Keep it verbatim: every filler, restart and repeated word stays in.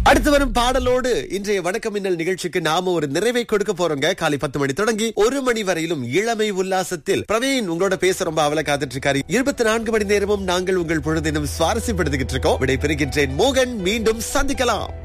அடுத்து வரும் பாடலோடு இன்றைய வணக்கம் மின்னல் நிகழ்ச்சிக்கு நாம ஒரு நிறைவை கொடுக்க போறோங்க. காலை பத்து மணி தொடங்கி ஒரு மணி வரையிலும் இளமை உல்லாசத்தில் பிரவீன் உங்களோட பேச ரொம்ப அவல காத்துட்டு இருக்காரு. இருபத்தி நான்கு மணி நேரமும் நாங்கள் உங்கள் பொழுதினம் சுவாரஸ்யப்படுத்திக்கிட்டு இருக்கோம். விடை பெறுகின்றேன் மோகன். மீண்டும் சந்திக்கலாம்.